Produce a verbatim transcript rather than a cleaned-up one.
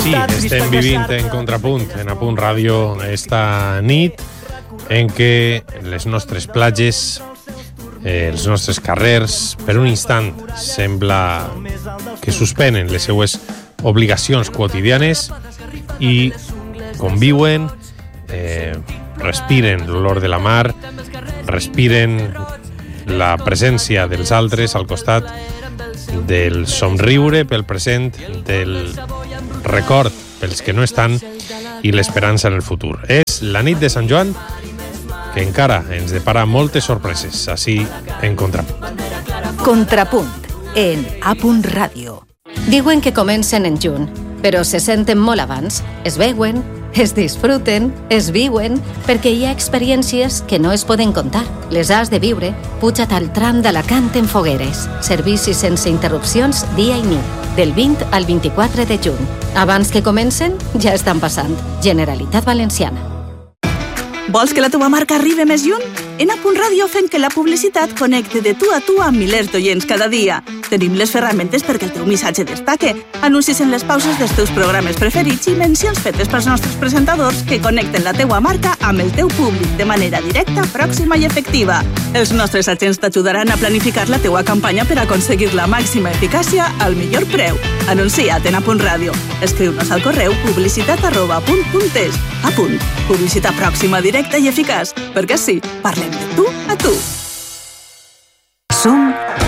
Sí, estem vivint en Contrapunt, en Apunt Ràdio, esta nit en què les nostres platges, eh, els nostres carrers, per un instant sembla que suspenen les seues obligacions quotidianes i conviuen, eh, respiren l'olor de la mar, respiren la presència dels altres al costat, del somriure pel present, del record pels que no estan i l'esperança en el futur. És la nit de Sant Joan que encara ens depara moltes sorpreses, així en Contrapunt. Contrapunt, en Apunt Ràdio. Diuen que comencen en juny, però se senten molt abans. Es veuen, es disfruten, es viuen, perquè hi ha experiències que no es poden contar. Les has de viure. Puja't al tram d'Alacant en fogueres. Servicis sense interrupcions dia i nit, del vint al vint-i-quatre de juny. Abans que comencen, ja estan passant. Generalitat Valenciana. Vols que la teva marca arribi més lluny? En Apunt Ràdio fem que la publicitat connecte de tu a tu amb milers d'oients cada dia. Tenim les ferramentes perquè el teu missatge destaque, anuncis en les pauses dels teus programes preferits i mencions fetes pels nostres presentadors que connecten la teua marca amb el teu públic de manera directa, pròxima i efectiva. Els nostres agents t'ajudaran a planificar la teua campanya per aconseguir la màxima eficàcia al millor preu. Anuncia't en Apunt Ràdio. Escriu-nos al correu publicitat arroba apunt punt es. Apunt. Publicitat pròxima, directa i eficaç. Perquè sí, parlem de tu a tu. Som